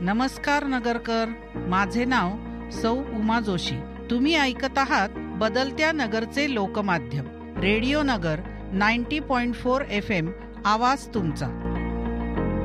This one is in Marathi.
नमस्कार नगरकर, माझे नाव सौ उमा जोशी. तुम्ही ऐकत आहात बदलत्या नगरचे लोकमाध्यम रेडिओ नगर 90.4 FM. आवाज तुमचा.